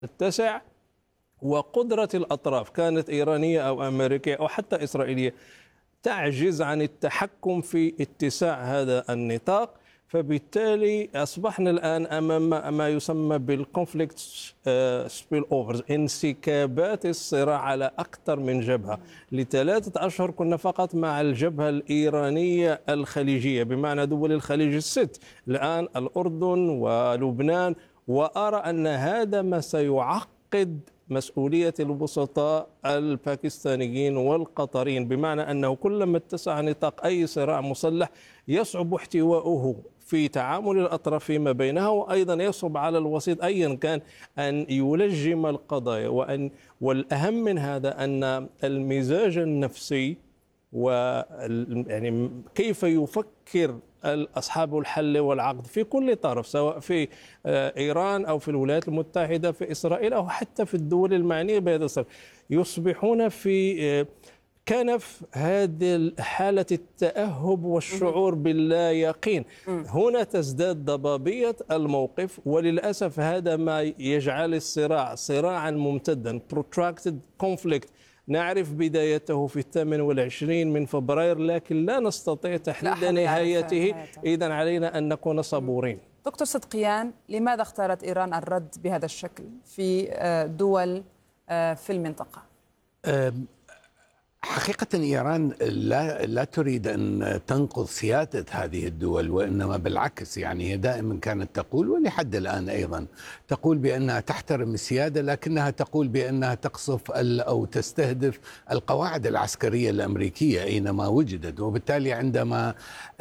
تتسع، وقدرة الأطراف كانت إيرانية أو أمريكية أو حتى إسرائيلية تعجز عن التحكم في اتساع هذا النطاق. فبالتالي أصبحنا الآن أمام ما يسمى بالكونفليكت سبيل أوفرز، انسكابات الصراع على أكثر من جبهة. لثلاثة أشهر كنا فقط مع الجبهة الإيرانية الخليجية، بمعنى دول الخليج الست، الآن الأردن ولبنان. وأرى أن هذا ما سيعقد مسؤولية الوسطاء الباكستانيين والقطريين، بمعنى أنه كلما اتسع نطاق أي صراع مسلح يصعب احتواؤه في تعامل الأطراف فيما بينها، وأيضا يصعب على الوسيط أيا كان أن يلجم القضايا. والأهم من هذا أن المزاج النفسي يعني كيف يفكر أصحاب الحل والعقد في كل طرف، سواء في إيران أو في الولايات المتحدة، في إسرائيل، أو حتى في الدول المعنية بهذا الصف، يصبحون في كنف هذه حالة التأهب والشعور باللا يقين. هنا تزداد ضبابية الموقف، وللأسف هذا ما يجعل الصراع صراعا ممتدا، protracted conflict. نعرف بدايته في 28 من فبراير، لكن لا نستطيع تحديد نهايته. إذن علينا أن نكون صبورين. دكتور صدقيان، لماذا اختارت إيران الرد بهذا الشكل في دول في المنطقة؟ حقيقة إيران لا تريد أن تنقض سيادة هذه الدول، وإنما بالعكس. يعني هي دائما كانت تقول، ولحد الآن أيضا تقول، بأنها تحترم السيادة، لكنها تقول بأنها تقصف أو تستهدف القواعد العسكرية الأمريكية أينما وجدت. وبالتالي عندما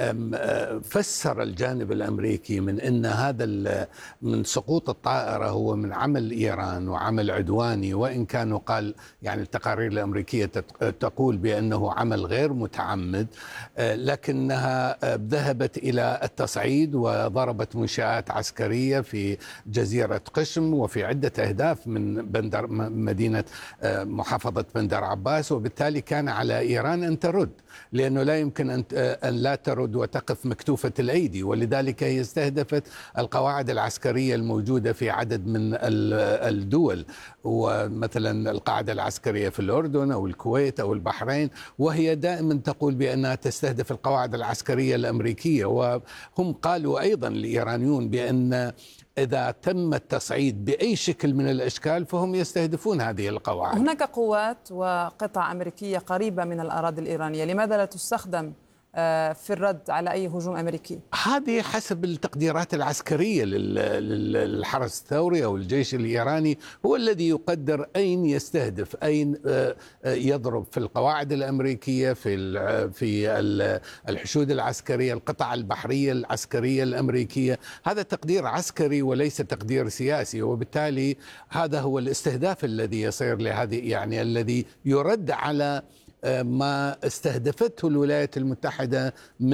فسر الجانب الأمريكي من أن هذا من سقوط الطائرة هو من عمل إيران وعمل عدواني، وإن كانوا قال يعني التقارير الأمريكية تقول بأنه عمل غير متعمد، لكنها ذهبت إلى التصعيد وضربت منشآت عسكرية في جزيرة قشم وفي عدة أهداف من بندر مدينة محافظة بندر عباس. وبالتالي كان على إيران أن ترد، لأنه لا يمكن أن لا ترد وتقف مكتوفة الأيدي. ولذلك هي استهدفت القواعد العسكرية الموجودة في عدد من الدول، ومثلا القاعدة العسكرية في الأردن أو الكويت أو البحرين، وهي دائما تقول بأنها تستهدف القواعد العسكرية الأمريكية. وهم قالوا أيضا الإيرانيون بأن إذا تم التصعيد بأي شكل من الأشكال فهم يستهدفون هذه القواعد. هناك قوات وقطع أمريكية قريبة من الأراضي الإيرانية، لماذا لا تستخدم في الرد على أي هجوم أمريكي؟ هذه حسب التقديرات العسكرية للحرس الثوري أو الجيش الإيراني، هو الذي يقدر أين يستهدف، أين يضرب في القواعد الأمريكية، في الحشود العسكرية، القطع البحرية العسكرية الأمريكية. هذا تقدير عسكري وليس تقدير سياسي، وبالتالي هذا هو الاستهداف الذي يصير لهذه، يعني الذي يرد على ما استهدفته الولايات المتحدة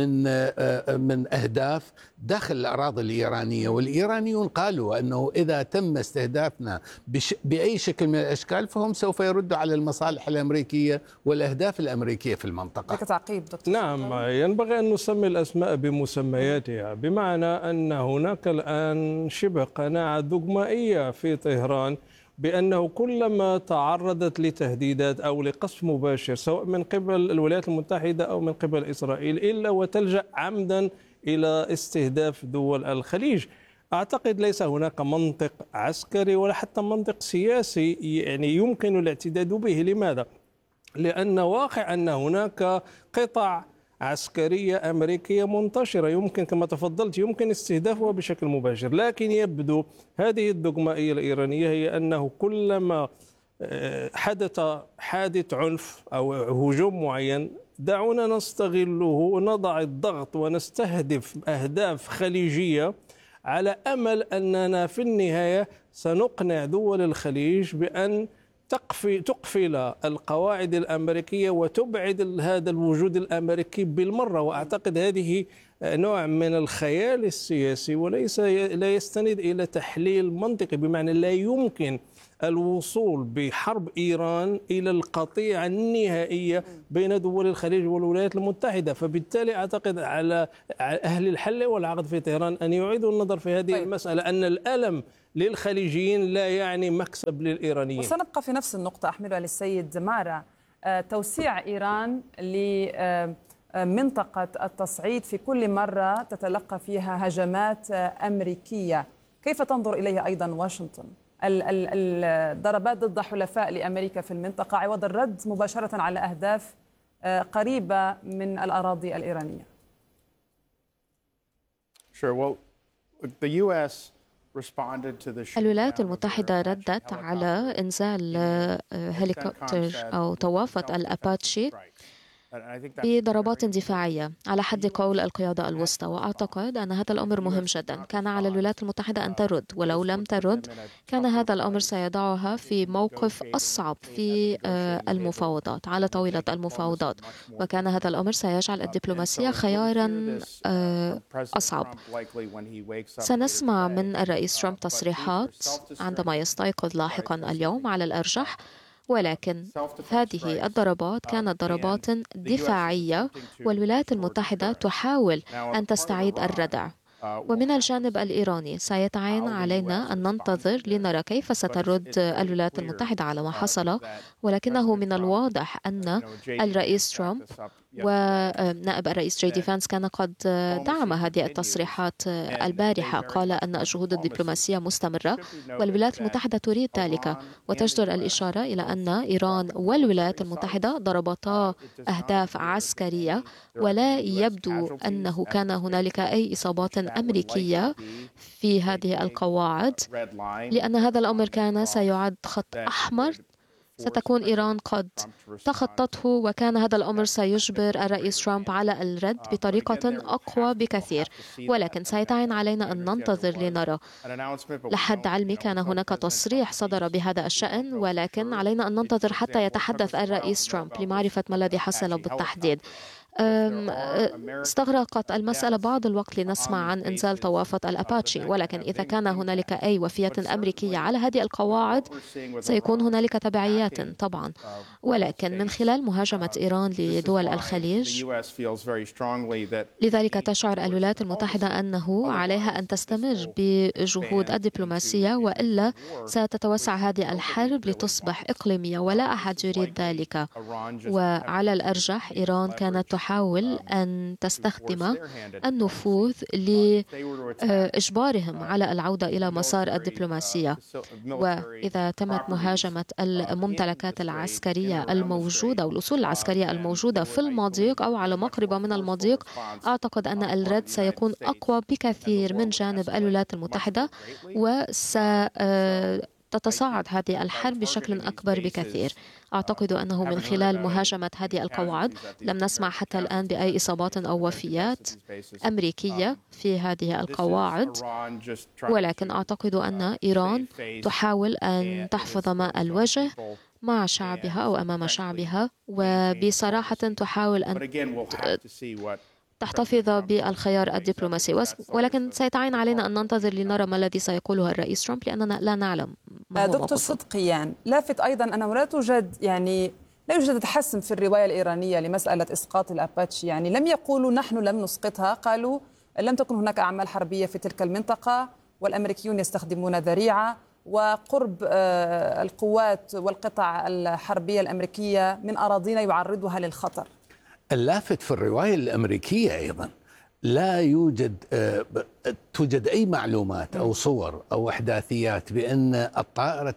من أهداف داخل الأراضي الإيرانية. والإيرانيون قالوا أنه إذا تم استهدافنا بأي شكل من الأشكال فهم سوف يردوا على المصالح الأمريكية والأهداف الأمريكية في المنطقة. لك تعقيب دكتور؟ نعم، ينبغي أن نسمي الأسماء بمسمياتها، بمعنى أن هناك الآن شبه قناعة دogمائية في طهران بأنه كلما تعرضت لتهديدات أو لقصف مباشر سواء من قبل الولايات المتحدة أو من قبل إسرائيل إلا وتلجأ عمدا إلى استهداف دول الخليج. أعتقد ليس هناك منطق عسكري ولا حتى منطق سياسي يعني يمكن الاعتداد به. لماذا؟ لأن واقع أن هناك قطع عسكرية أمريكية منتشرة يمكن كما تفضلت يمكن استهدافها بشكل مباشر، لكن يبدو هذه الدogمائية الإيرانية هي أنه كلما حدث حادث عنف أو هجوم معين دعونا نستغله ونضع الضغط ونستهدف أهداف خليجية على أمل أننا في النهاية سنقنع دول الخليج بأن تقفل القواعد الأمريكية وتبعد هذا الوجود الأمريكي بالمرة. وأعتقد هذه نوع من الخيال السياسي وليس لا يستند إلى تحليل منطقي، بمعنى لا يمكن الوصول بحرب إيران إلى القطيعة النهائية بين دول الخليج والولايات المتحدة. فبالتالي أعتقد على أهل الحل والعقد في طهران أن يعيدوا النظر في هذه المسألة، أن الألم للخليجيين لا يعني مكسب للإيرانيين. وسنبقى في نفس النقطة أحملها للسيد مارا. توسيع إيران لمنطقة التصعيد في كل مرة تتلقى فيها هجمات أمريكية، كيف تنظر إليها أيضا واشنطن؟ الضربات ضد حلفاء لأمريكا في المنطقة عوض الرد مباشرة على أهداف قريبة من الأراضي الإيرانية. الولايات المتحدة ردت على إنزال هليكوبتر أو طوافة الأباتشي بضربات دفاعية على حد قول القيادة الوسطى، وأعتقد أن هذا الأمر مهم جدا. كان على الولايات المتحدة أن ترد، ولو لم ترد كان هذا الأمر سيضعها في موقف أصعب في المفاوضات على طاولة المفاوضات، وكان هذا الأمر سيجعل الدبلوماسية خيارا أصعب. سنسمع من الرئيس ترامب تصريحات عندما يستيقظ لاحقا اليوم على الأرجح، ولكن هذه الضربات كانت ضربات دفاعية، والولايات المتحدة تحاول أن تستعيد الردع. ومن الجانب الإيراني سيتعين علينا أن ننتظر لنرى كيف سترد الولايات المتحدة على ما حصل، ولكنه من الواضح أن الرئيس ترامب ونائب الرئيس جي دي فانس كان قد دعم هذه التصريحات البارحة. قال أن الجهود الدبلوماسية مستمرة والولايات المتحدة تريد ذلك، وتجدر الإشارة إلى أن إيران والولايات المتحدة ضربتا أهداف عسكرية، ولا يبدو أنه كان هنالك أي إصابات أمريكية في هذه القواعد، لأن هذا الأمر كان سيعد خط أحمر ستكون إيران قد تخطته، وكان هذا الأمر سيجبر الرئيس ترامب على الرد بطريقة أقوى بكثير. ولكن سيتعين علينا أن ننتظر لنرى. لحد علمي كان هناك تصريح صدر بهذا الشأن، ولكن علينا أن ننتظر حتى يتحدث الرئيس ترامب لمعرفة ما الذي حصل بالتحديد. استغرقت المسألة بعض الوقت لنسمع عن إنزال طوافة الأباتشي، ولكن إذا كان هنالك أي وفيات أمريكية على هذه القواعد سيكون هنالك تبعيات طبعا. ولكن من خلال مهاجمة إيران لدول الخليج، لذلك تشعر الولايات المتحدة أنه عليها أن تستمر بجهود الدبلوماسية، وإلا ستتوسع هذه الحرب لتصبح إقليمية، ولا أحد يريد ذلك. وعلى الأرجح إيران كانت تحاول أن تستخدم النفوذ لإجبارهم على العودة إلى مسار الدبلوماسية. وإذا تمت مهاجمة الممتلكات العسكرية الموجودة والأصول العسكرية الموجودة في المضيق أو على مقربة من المضيق، أعتقد أن الرد سيكون أقوى بكثير من جانب الولايات المتحدة، تتصاعد هذه الحرب بشكل أكبر بكثير. أعتقد أنه من خلال مهاجمة هذه القواعد لم نسمع حتى الآن بأي إصابات أو وفيات أمريكية في هذه القواعد، ولكن أعتقد أن إيران تحاول أن تحفظ ماء الوجه مع شعبها أو أمام شعبها، وبصراحة تحاول أن تحتفظ بالخيار الدبلوماسي. ولكن سيتعين علينا أن ننتظر لنرى ما الذي سيقوله الرئيس ترامب، لأننا لا نعلم ما هو دكتور صدقيان، لافت أيضا أنه لا يوجد تحسن في الرواية الإيرانية لمسألة إسقاط الأباتشي. يعني لم يقولوا نحن لم نسقطها، قالوا لم تكن هناك أعمال حربية في تلك المنطقة والأمريكيون يستخدمون ذريعة، وقرب القوات والقطع الحربية الأمريكية من أراضينا يعرضها للخطر. اللافت في الرواية الأمريكية أيضا لا توجد أي معلومات أو صور أو إحداثيات بأن الطائرة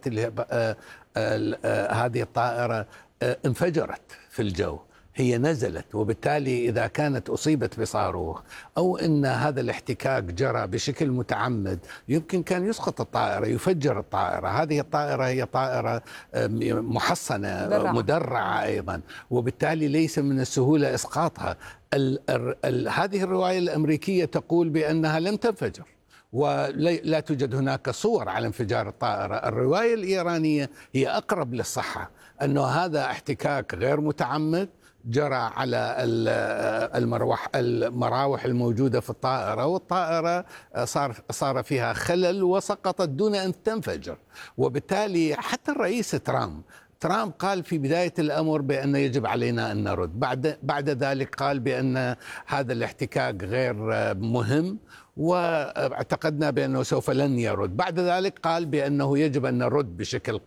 هذه الطائرة انفجرت في الجو. هي نزلت، وبالتالي إذا كانت أصيبت بصاروخ أو أن هذا الاحتكاك جرى بشكل متعمد يمكن كان يسقط الطائرة، يفجر الطائرة. هذه الطائرة هي طائرة محصنة مدرعة أيضا، وبالتالي ليس من السهولة إسقاطها. هذه الرواية الأمريكية تقول بأنها لم تنفجر ولا توجد هناك صور على انفجار الطائرة. الرواية الإيرانية هي أقرب للصحة، أنه هذا احتكاك غير متعمد جرى على المراوح الموجودة في الطائرة، والطائرة صار فيها خلل وسقطت دون أن تنفجر. وبالتالي حتى الرئيس ترامب قال في بداية الأمر بأن يجب علينا أن نرد، بعد ذلك قال بأن هذا الاحتكاك غير مهم واعتقدنا بأنه سوف لن يرد، بعد ذلك قال بأنه يجب أن نرد بشكل